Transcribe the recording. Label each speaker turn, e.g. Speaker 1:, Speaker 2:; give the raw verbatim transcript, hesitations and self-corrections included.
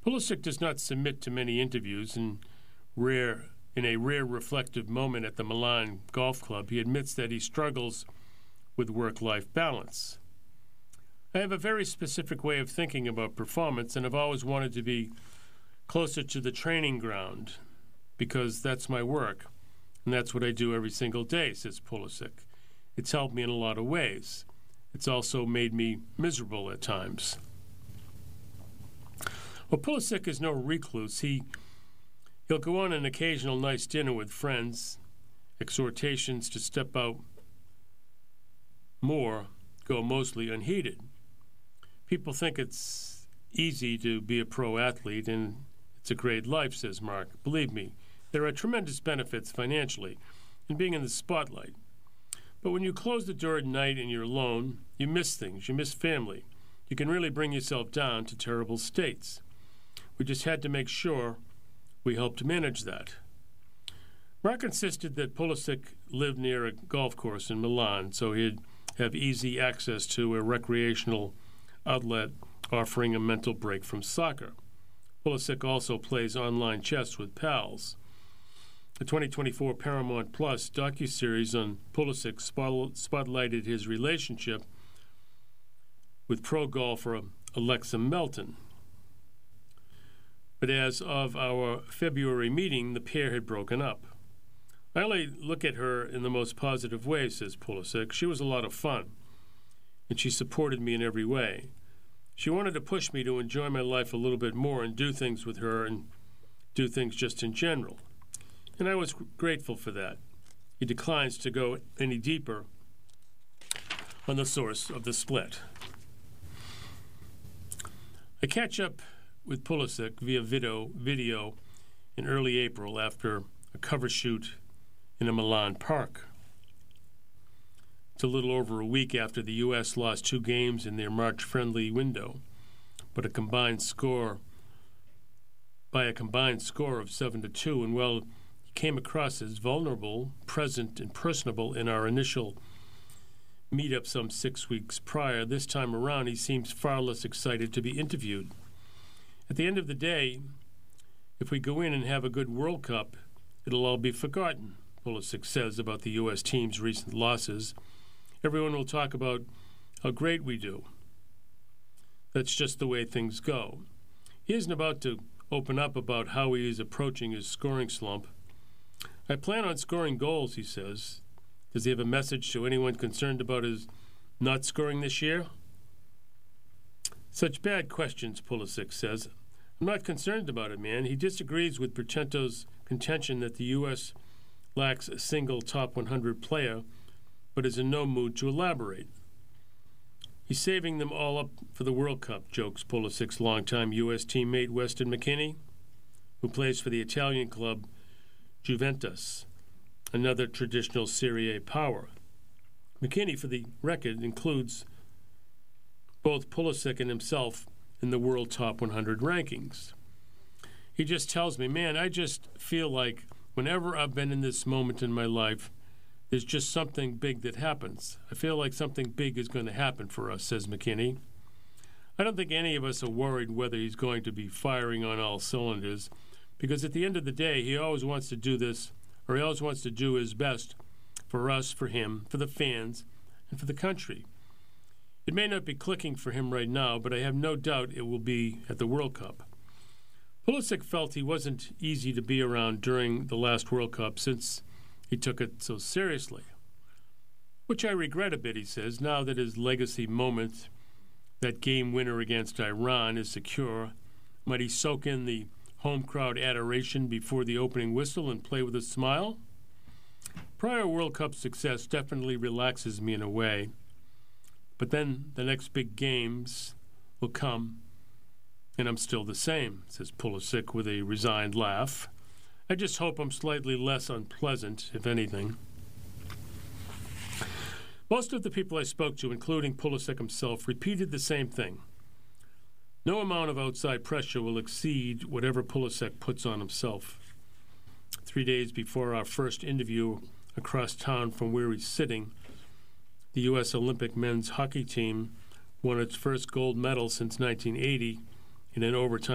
Speaker 1: Pulisic does not submit to many interviews, and rare, in a rare reflective moment at the Milan Golf Club, he admits that he struggles with work-life balance. I have a very specific way of thinking about performance, and I've always wanted to be closer to the training ground because that's my work, and that's what I do every single day, says Pulisic. It's helped me in a lot of ways. It's also made me miserable at times. Well, Pulisic is no recluse. He, he'll go on an occasional nice dinner with friends. Exhortations to step out more go mostly unheeded. People think it's easy to be a pro athlete, and it's a great life, says Mark. Believe me, there are tremendous benefits financially in being in the spotlight. But when you close the door at night and you're alone, you miss things, you miss family. You can really bring yourself down to terrible states. We just had to make sure we helped manage that. Mark insisted that Pulisic lived near a golf course in Milan, so he'd have easy access to a recreational outlet offering a mental break from soccer. Pulisic also plays online chess with pals. The twenty twenty-four Paramount Plus docuseries on Pulisic spotlighted his relationship with pro golfer Alexa Melton. But as of our February meeting, the pair had broken up. I only look at her in the most positive way, says Pulisic. She was a lot of fun, and she supported me in every way. She wanted to push me to enjoy my life a little bit more and do things with her and do things just in general. And I was grateful for that. He declines to go any deeper on the source of the split. I catch up with Pulisic via video, video in early April after a cover shoot in a Milan park. It's a little over a week after the U S lost two games in their March-friendly window, but a combined score by a combined score of seven to two, and well, he came across as vulnerable, present, and personable in our initial meetup some six weeks prior. This time around, he seems far less excited to be interviewed. At the end of the day, if we go in and have a good World Cup, it'll all be forgotten, Pulisic says about the U S team's recent losses. Everyone will talk about how great we do. That's just the way things go. He isn't about to open up about how he is approaching his scoring slump. I plan on scoring goals, he says. Does he have a message to anyone concerned about his not scoring this year? Such bad questions, Pulisic says. I'm not concerned about it, man. He disagrees with Portento's contention that the U S lacks a single top one hundred player, but is in no mood to elaborate. He's saving them all up for the World Cup, jokes Pulisic's longtime U S teammate Weston McKennie, who plays for the Italian club Juventus, another traditional Serie A power. McKennie, for the record, includes both Pulisic and himself in the world top one hundred rankings. He just tells me, man, I just feel like whenever I've been in this moment in my life, there's just something big that happens. I feel like something big is going to happen for us, says McKennie. I don't think any of us are worried whether he's going to be firing on all cylinders, because at the end of the day, he always wants to do this, or he always wants to do his best for us, for him, for the fans, and for the country. It may not be clicking for him right now, but I have no doubt it will be at the World Cup. Pulisic felt he wasn't easy to be around during the last World Cup since he took it so seriously, which I regret a bit, he says, now that his legacy moment, that game winner against Iran, is secure. Might he soak in the home crowd adoration before the opening whistle and play with a smile? Prior World Cup success definitely relaxes me in a way, but then the next big games will come, and I'm still the same, says Pulisic with a resigned laugh. I just hope I'm slightly less unpleasant, if anything. Most of the people I spoke to, including Pulisic himself, repeated the same thing. No amount of outside pressure will exceed whatever Pulisic puts on himself. Three days before our first interview across town from where he's sitting, the U S Olympic men's hockey team won its first gold medal since nineteen eighty in an overtime